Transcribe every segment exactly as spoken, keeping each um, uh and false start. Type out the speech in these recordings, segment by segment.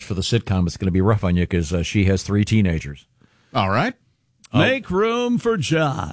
for the sitcom, it's going to be rough on you because uh, she has three teenagers. All right. Oh. Make room for John.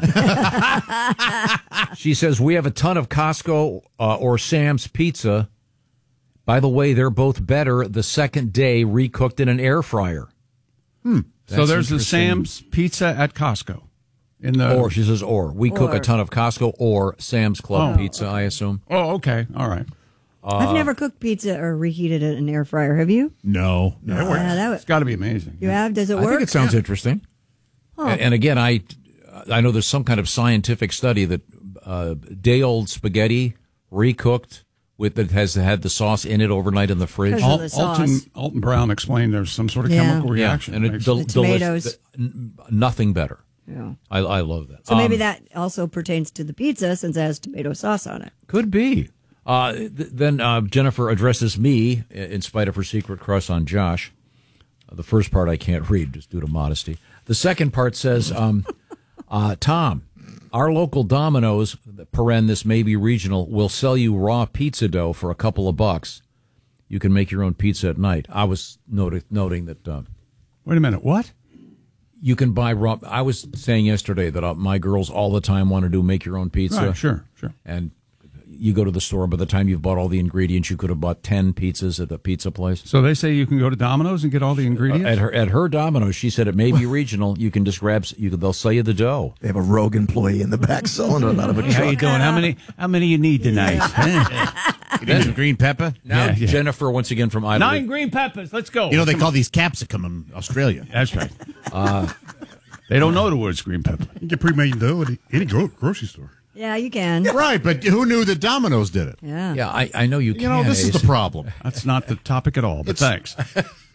She says, we have a ton of Costco uh, or Sam's pizza. By the way, they're both better the second day recooked in an air fryer. Hmm. So there's a Sam's pizza at Costco. In the Or, she says, or. We Or. cook a ton of Costco or Sam's Club Oh. pizza, I assume. Oh, okay. All right. Uh, I've never cooked pizza or reheated it in an air fryer. Have you? No. No, Uh, that it's got to be amazing. You have? Does it I work? think it sounds Yeah. interesting. Huh. And, and again, I I know there's some kind of scientific study that uh, day-old spaghetti recooked with that has had the sauce in it overnight in the fridge. Because of the sauce. Alton, Alton Brown explained there's some sort of Yeah. chemical Yeah, reaction. and it Makes- del- The tomatoes. delicious. N- nothing better. Yeah. I, I love that. So maybe Um, that also pertains to the pizza since it has tomato sauce on it. Could be. Uh, th- then uh, Jennifer addresses me i- in spite of her secret crush on Josh. Uh, the first part I can't read just due to modesty. The second part says, um, uh, Tom, our local Domino's, paren, this may be regional, will sell you raw pizza dough for a couple of bucks. You can make your own pizza at night. I was noti- noting that... Uh, Wait a minute. What? You can buy raw... I was saying yesterday that uh, my girls all the time want to do make your own pizza. Right, sure, sure. And you go to the store, by the time you've bought all the ingredients, you could have bought ten pizzas at the pizza place. So they say you can go to Domino's and get all the ingredients? Uh, at her at her Domino's, she said it may be regional. You can just grab. You can, they'll sell you the dough. They have a rogue employee in the back selling it out of a Hey, truck. how you doing? How many How many you need tonight? You need some green pepper? Now Yeah, yeah. Jennifer once again from Idaho. Nine green peppers. Let's go. You know, they call these capsicum in Australia. That's right. Uh, they don't know the words green pepper. You get pre-made dough at any gro- grocery store. Yeah, you can. Right, but who knew that Domino's did it? Yeah. Yeah, I, I know you. You can, know, this is Ace. the problem. That's not the topic at all, but It's- thanks.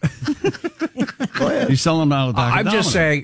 He's selling them out of the back I'm of just Domino's. saying.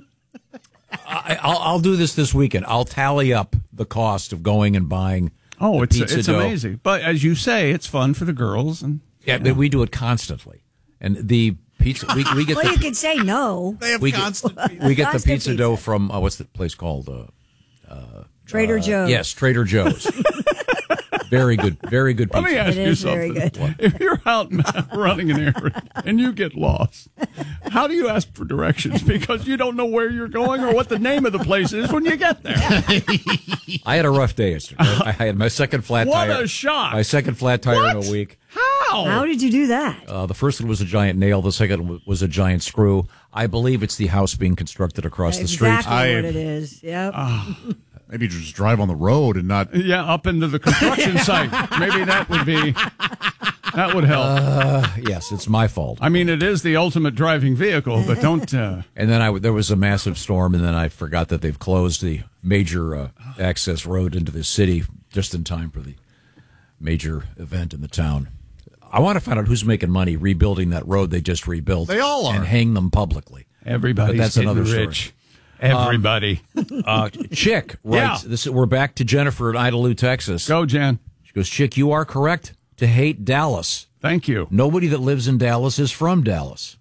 I, I'll, I'll do this this weekend. I'll tally up the cost of going and buying. Oh, the it's pizza it's dough. amazing. But as you say, it's fun for the girls. And Yeah, but we do it constantly, and the pizza we, we get Well, the you could say no. They have we get, constant. we get the Constant pizza pizza. dough from uh, what's the place called? Uh, Trader Joe's. yes, Trader Joe's. Very good, very good let pizza. me ask It you is very something. good. If you're out running an errand and you get lost, how do you ask for directions? Because you don't know where you're going or what the name of the place is when you get there. I had a rough day yesterday. I had my second flat What tire. a shock. My second flat tire in What? a week. How? How did you do that? Uh, the first one was a giant nail. The second one was a giant screw. I believe it's the house being constructed across the street. Exactly I- what it is. Yep. Maybe just drive on the road and not. Yeah, up into the construction site. Maybe that would be that would help. Uh, yes, it's my fault. I mean, it is the ultimate driving vehicle, but don't. Uh, And then I, there was a massive storm, and then I forgot that they've closed the major uh, access road into the city just in time for the major event in the town. I want to find out who's making money rebuilding that road they just rebuilt. They all are. And hang them publicly. everybody's But that's getting another story. rich. Everybody. Uh, Chick writes, Yeah. this, we're back to Jennifer in Idalou, Texas. Go, Jan. She goes, Chick, you are correct to hate Dallas. Thank you. Nobody that lives in Dallas is from Dallas.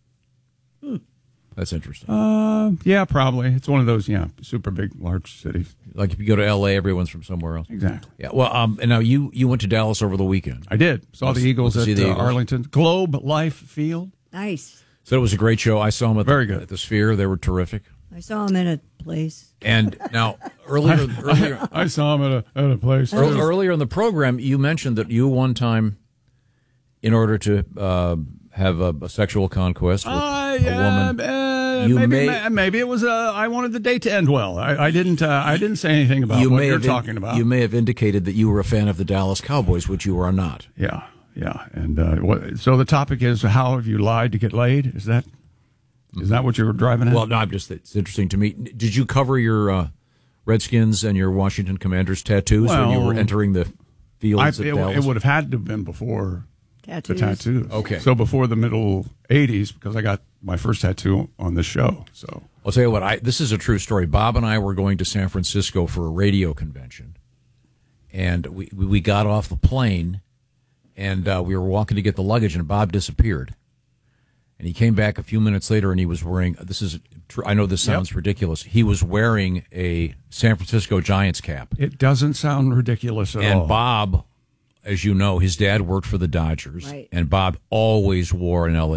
That's interesting. Uh, yeah, probably. It's one of those, yeah, super big, large cities. Like if you go to L A, everyone's from somewhere else. Exactly. Yeah. Well, um, and now you you went to Dallas over the weekend. I did. Saw the Eagles Let's see at the uh, Eagles. Arlington Globe Life Field. Nice. So it was a great show. I saw them at Very the, good. at the Sphere. They were terrific. I saw him in a place. And now earlier earlier I saw him at a, at a place. ear- earlier in the program, you mentioned that you one time, in order to uh, have a, a sexual conquest with Uh, a yeah, woman, uh, you maybe, may- ma- maybe it was. Uh, I wanted the date to end well. I, I didn't. Uh, I didn't say anything about you what may you're have in- talking about. You may have indicated that you were a fan of the Dallas Cowboys, which you are not. Yeah, yeah. And uh, what, so the topic is: how have you lied to get laid? Is that is that what you were driving at? Well, no, I'm just it's interesting to me. Did you cover your uh, Redskins and your Washington Commanders tattoos when you Well, were entering the I, fields it, at Dallas? it would have had to have been before Tattoos. the tattoos. Okay. So before the middle eighties, because I got my first tattoo on this show. So I'll tell you what. I this is a true story. Bob and I were going to San Francisco for a radio convention, and we we we got off the plane, and uh, we were walking to get the luggage, and Bob disappeared. And he came back a few minutes later, and he was wearing. This is. Tr- I know this sounds ridiculous. He was wearing a San Francisco Giants cap. it doesn't sound ridiculous at And all. Bob, as you know, his dad worked for the Dodgers, Right. and Bob always wore an L A